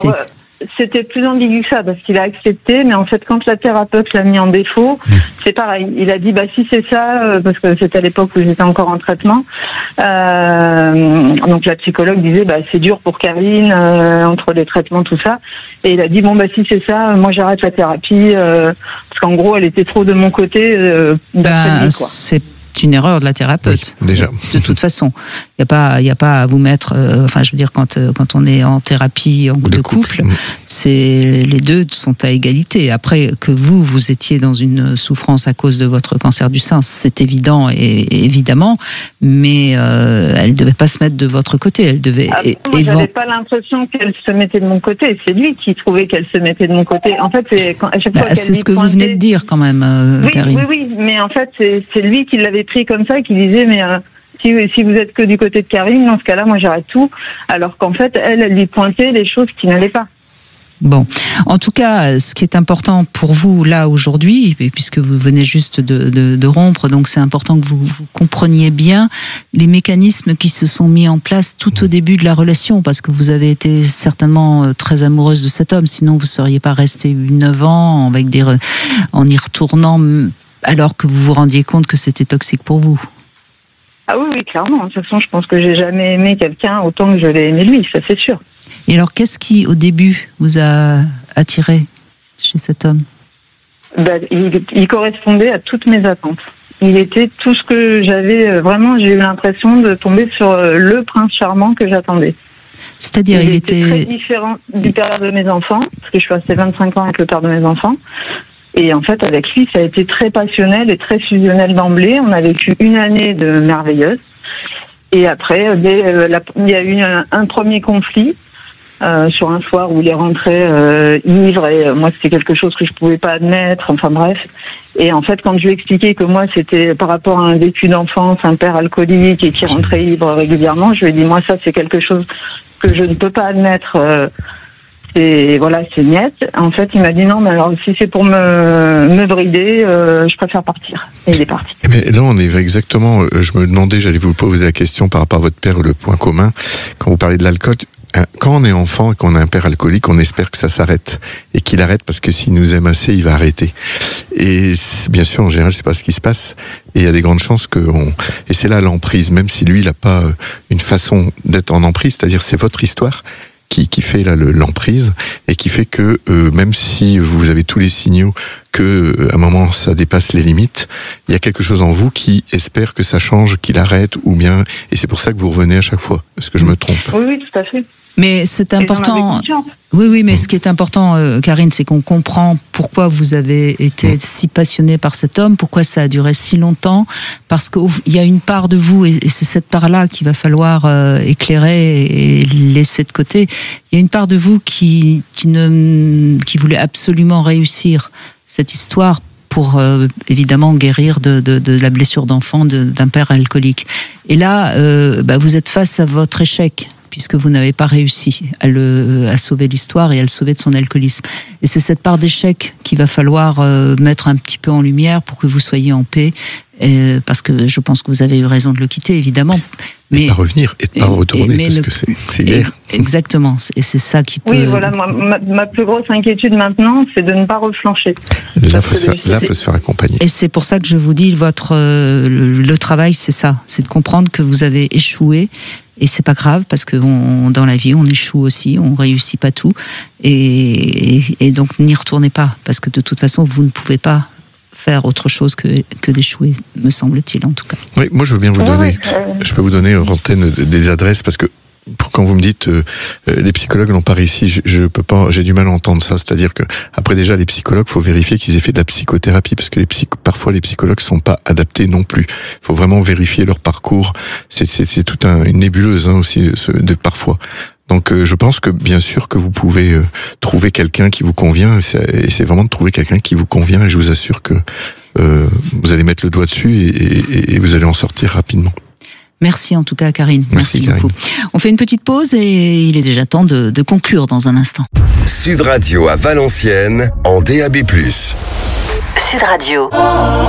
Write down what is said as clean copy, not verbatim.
C'était plus ambigu que ça, parce qu'il a accepté, mais en fait, quand la thérapeute l'a mis en défaut, c'est pareil. Il a dit, si c'est ça, parce que c'était à l'époque où j'étais encore en traitement, donc la psychologue disait, c'est dur pour Karine, entre les traitements, tout ça. Et il a dit, si c'est ça, moi j'arrête la thérapie, parce qu'en gros, elle était trop de mon côté, d'après lui, quoi. C'est une erreur de la thérapeute. Oui, déjà. De toute façon, il y a pas à vous mettre. Je veux dire, quand on est en thérapie de couple, c'est les deux sont à égalité. Après que vous étiez dans une souffrance à cause de votre cancer du sein, c'est évident et évidemment, mais elle devait pas se mettre de votre côté. Elle devait. Moi, j'avais pas l'impression qu'elle se mettait de mon côté. C'est lui qui trouvait qu'elle se mettait de mon côté. En fait, à chaque fois qu'elle c'est ce que vous venez de dire quand même, Karine. Oui, mais en fait, c'est lui qui l'avait pris comme ça, qui disait mais si vous êtes que du côté de Karine, dans ce cas-là, moi j'arrête tout. Alors qu'en fait, elle lui pointait les choses qui n'allaient pas. Bon, en tout cas, ce qui est important pour vous là aujourd'hui, puisque vous venez juste de rompre, donc c'est important que vous compreniez bien les mécanismes qui se sont mis en place tout au début de la relation, parce que vous avez été certainement très amoureuse de cet homme, sinon vous seriez pas restée 9 ans en y retournant, alors que vous vous rendiez compte que c'était toxique pour vous. Ah oui, clairement. De toute façon, je pense que j'ai jamais aimé quelqu'un autant que je l'ai aimé lui, ça c'est sûr. Et alors, qu'est-ce qui, au début, vous a attiré chez cet homme ? Il correspondait à toutes mes attentes. Il était tout ce que j'avais. Vraiment, j'ai eu l'impression de tomber sur le prince charmant que j'attendais. C'est-à-dire, il était très différent du père de mes enfants, parce que je suis restée 25 ans avec le père de mes enfants. Et en fait, avec lui, ça a été très passionnel et très fusionnel d'emblée. On a vécu une année de merveilleuse. Et après, il y a eu un premier conflit sur un soir où il est rentré ivre. Et moi, c'était quelque chose que je pouvais pas admettre. Enfin bref. Et en fait, quand je lui ai expliqué que moi, c'était par rapport à un vécu d'enfance, un père alcoolique et qui rentrait ivre régulièrement, je lui ai dit, moi, ça, c'est quelque chose que je ne peux pas admettre. C'est net. En fait, il m'a dit non, mais alors si c'est pour me brider, je préfère partir. Et il est parti. Mais là, on est exactement. Je me demandais, j'allais vous poser la question par rapport à votre père, le point commun. Quand vous parlez de l'alcool, quand on est enfant et qu'on a un père alcoolique, on espère que ça s'arrête et qu'il arrête parce que s'il nous aime assez, il va arrêter. Et bien sûr, en général, c'est pas ce qui se passe. Et il y a des grandes chances et c'est là l'emprise, même si lui, il a pas une façon d'être en emprise, c'est-à-dire c'est votre histoire qui fait là l'emprise et qui fait que même si vous avez tous les signaux que à un moment ça dépasse les limites, il y a quelque chose en vous qui espère que ça change, qu'il arrête ou bien, et c'est pour ça que vous revenez à chaque fois. Est-ce que je me trompe ? Oui, tout à fait. Mais c'est important. Oui, mais ce qui est important, Karine, c'est qu'on comprend pourquoi vous avez été si passionnée par cet homme, pourquoi ça a duré si longtemps, parce qu'il y a une part de vous, et c'est cette part-là qu'il va falloir éclairer et laisser de côté. Il y a une part de vous qui voulait absolument réussir cette histoire pour évidemment guérir de la blessure d'enfant d'un père alcoolique. Et là, vous êtes face à votre échec, puisque vous n'avez pas réussi à sauver l'histoire et à le sauver de son alcoolisme. Et c'est cette part d'échec qu'il va falloir mettre un petit peu en lumière pour que vous soyez en paix, parce que je pense que vous avez eu raison de le quitter, évidemment. Mais pas revenir et de pas retourner, parce que c'est hier. Exactement, et c'est ça qui peut... Oui, voilà, ma plus grosse inquiétude maintenant, c'est de ne pas reflancher. Là, faut se faire accompagner. Et c'est pour ça que je vous dis, le travail, c'est ça, c'est de comprendre que vous avez échoué. Et c'est pas grave, parce que dans la vie, on échoue aussi, on réussit pas tout. Et donc, n'y retournez pas, parce que de toute façon, vous ne pouvez pas faire autre chose que d'échouer, me semble-t-il, en tout cas. Oui, moi, je veux bien vous donner. Je peux vous donner en antenne des adresses, parce que quand vous me dites les psychologues n'ont pas réussi, je peux pas, j'ai du mal à entendre ça. C'est-à-dire que après déjà les psychologues, faut vérifier qu'ils aient fait de la psychothérapie, parce que parfois les psychologues sont pas adaptés non plus. Il faut vraiment vérifier leur parcours. C'est toute une nébuleuse aussi parfois. Donc je pense que bien sûr que vous pouvez trouver quelqu'un qui vous convient, et c'est vraiment de trouver quelqu'un qui vous convient, et je vous assure que vous allez mettre le doigt dessus et vous allez en sortir rapidement. Merci en tout cas, Karine. Merci beaucoup. Karine. On fait une petite pause et il est déjà temps de conclure dans un instant. Sud Radio à Valenciennes en DAB+. Sud Radio.